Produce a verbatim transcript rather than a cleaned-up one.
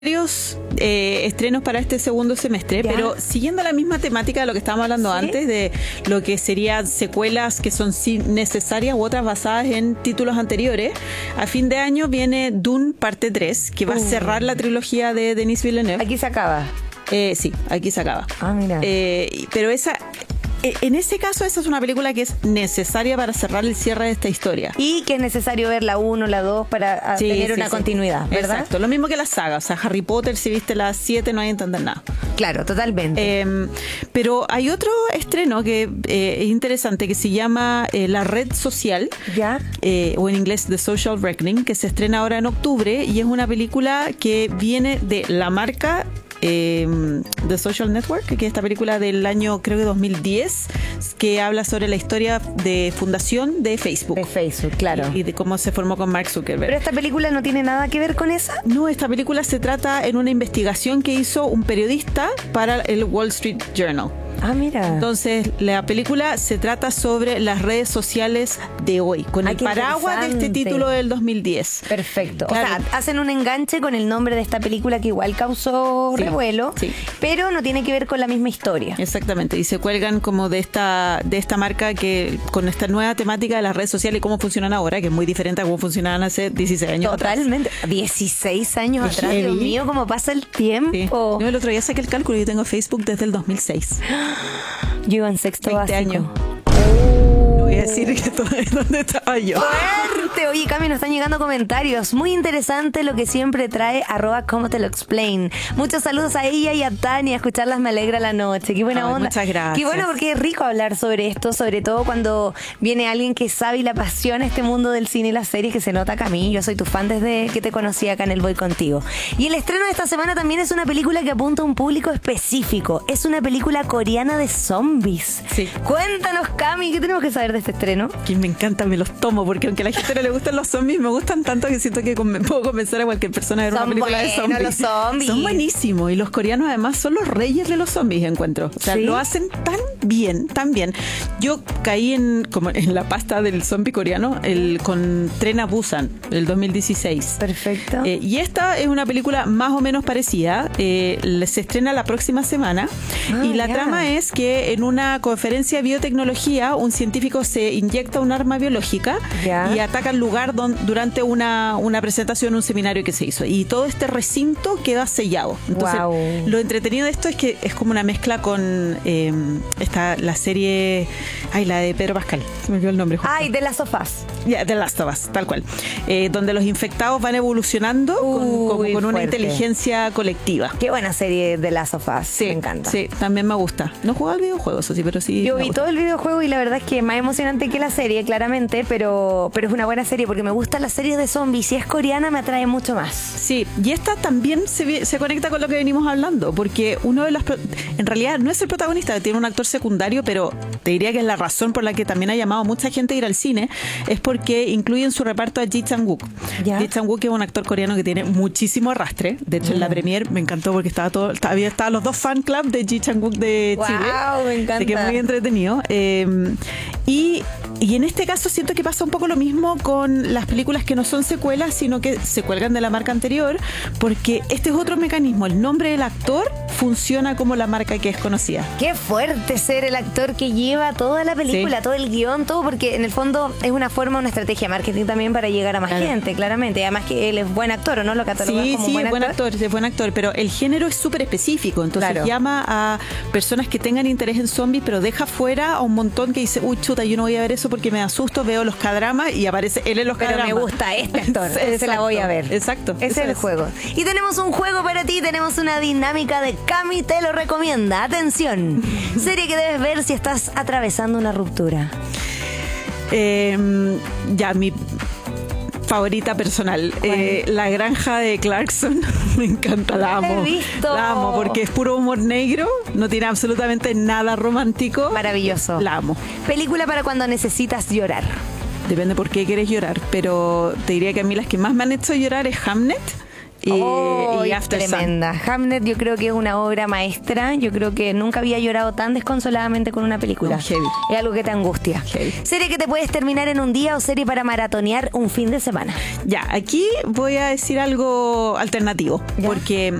varios eh, estrenos para este segundo semestre, ¿Ya? pero siguiendo la misma temática de lo que estábamos hablando ¿Sí? antes, de lo que serían secuelas que son sí necesarias u otras basadas en títulos anteriores. A fin de año viene Dune parte tres, que va Uh. a cerrar la trilogía de Denis Villeneuve. Aquí se acaba. Eh, sí, aquí se acaba. Ah, mira. Eh, pero esa... En ese caso, esa es una película que es necesaria para cerrar el cierre de esta historia. Y que es necesario ver la uno, la dos para Sí, tener sí, una sí. continuidad, ¿verdad? Exacto, lo mismo que la saga. O sea, Harry Potter, si viste las siete, no hay que entender nada. Claro, totalmente. Eh, pero hay otro estreno que eh, es interesante, que se llama eh, La Red Social, ¿Ya? eh, o en inglés The Social Reckoning, que se estrena ahora en octubre, y es una película que viene de la marca Eh, The Social Network, que es esta película del año creo que dos mil diez, que habla sobre la historia de fundación de Facebook. De Facebook, claro. Y, y de cómo se formó con Mark Zuckerberg. Pero esta película no tiene nada que ver con esa. No, esta película se trata en una investigación que hizo un periodista para el Wall Street Journal. Ah, mira. Entonces, la película se trata sobre las redes sociales de hoy, con Ay, el qué paraguas de este interesante. título del dos mil diez. Perfecto. Claro. O sea, hacen un enganche con el nombre de esta película que igual causó Sí, revuelo, sí. pero no tiene que ver con la misma historia. Exactamente, y se cuelgan como de esta de esta marca que con esta nueva temática de las redes sociales y cómo funcionan ahora, que es muy diferente a cómo funcionaban hace dieciséis años atrás. Totalmente. dieciséis años Qué atrás, Dios heavy. mío, cómo pasa el Sí. tiempo. Yo el otro día saqué el cálculo y yo tengo Facebook desde el dos mil seis. Yo iba en sexto veinte básico. años. No voy a decir que todo- dónde estaba yo. Fuerte. Oye, Cami, nos están llegando comentarios. Muy interesante lo que siempre trae arroba como te lo explain. Muchos saludos a ella y a Tania. Escucharlas me alegra la noche. Qué buena Ay, onda. muchas gracias. Qué bueno porque es rico hablar sobre esto, sobre todo cuando viene alguien que sabe y le apasiona este mundo del cine y las series, que se nota, Cami. Yo soy tu fan desde que te conocí acá en El Voy Contigo. Y el estreno de esta semana también es una película que apunta a un público específico. Es una película coreana de zombies. Sí. Cuéntanos, Cami, ¿qué tenemos que saber de este estreno? Que me encanta, me los tomo, porque aunque a la gente no le gustan los zombies, me gustan tanto que siento que me puedo convencer a cualquier persona a ver Son una película de buenos zombies. los zombies. Son buenísimos, y los coreanos además son los reyes de los zombies, encuentro. O sea, ¿Sí? lo hacen tan bien, tan bien. Yo caí en como en la pasta del zombie coreano el, con Tren a Busan, del dos mil dieciséis. Perfecto. Eh, y esta es una película más o menos parecida. Eh, se estrena la próxima semana. Ah, y la ya. trama es que en una conferencia de biotecnología, un científico se inyecta un arma biológica Ya. y ataca el lugar don- durante una, una presentación, un seminario que se hizo. Y todo este recinto queda sellado. Entonces, Guau. lo entretenido de esto es que es como una mezcla con eh, esta, la serie, ay, la de Pedro Pascal. Se me olvidó el nombre. justo. Ay, de las sofás. Ya, The Last of Us, tal cual. Eh, donde los infectados van evolucionando con, como Uy, con una fuerte. inteligencia colectiva. Qué buena serie de las sofás. Sí, Me encanta. Sí, también me gusta. No he jugado al videojuego, eso sí, pero sí. Yo me vi gusta. todo el videojuego y la verdad es que es más emocionante que la serie, claramente, pero, pero es una buena serie porque me gustan las series de zombies. Si es coreana, me atrae mucho más. Sí, y esta también se, vi- se conecta con lo que venimos hablando, porque uno de los... pro- En realidad no es el protagonista, tiene un actor secundario, pero te diría que es la razón por la que también ha llamado a mucha gente a ir al cine, es porque incluye en su reparto a Ji Chang-wook. Ya. Ji Chang-wook es un actor coreano que tiene muchísimo arrastre. De hecho, en la premier me encantó porque estaba todo, había estaban los dos fan club de Ji Chang-wook de Guau, Chile. me encanta. Así que muy entretenido. Eh, y, y en este caso siento que pasa un poco lo mismo con las películas que no son secuelas, sino que se cuelgan de la marca anterior, porque este es otro mecanismo. El nombre del actor funciona como la marca que es conocida. Qué fuerte ser el actor que lleva toda la película, Sí. todo el guión, todo, porque en el fondo es una forma, una estrategia de marketing también para llegar a más Claro. gente, claramente. Además que él es buen actor, ¿o no? Lo catalogas Sí, como sí, buen es buen actor. actor, es buen actor, pero el género es súper específico, entonces Claro. llama a personas que tengan interés en zombies, pero deja fuera a un montón que dice, uy, chuta, yo no voy a ver eso porque me asusto, veo los cadramas y aparece él en los Pero cadramas. me gusta este actor, Exacto, se la voy a ver. Exacto. Ese es eso el juego. Y tenemos un juego para ti, tenemos una dinámica de Cami te lo recomienda. Atención, serie que debes ver si estás atravesando una ruptura. Eh, ya, mi favorita personal, eh, La Granja de Clarkson. Me encanta, la La he amo. visto. La amo porque es puro humor negro, no tiene absolutamente nada romántico. Maravilloso. La amo. Película para cuando necesitas llorar. Depende por qué quieres llorar, pero te diría que a mí las que más me han hecho llorar es Hamnet y, oh, y After Sun. Tremenda. Hamnet yo creo que es una obra maestra. Yo creo que nunca había llorado tan desconsoladamente con una película. No, heavy. Es algo que te angustia. Heavy. Serie que te puedes terminar en un día o serie para maratonear un fin de semana. Ya, aquí voy a decir algo alternativo, ¿Ya? porque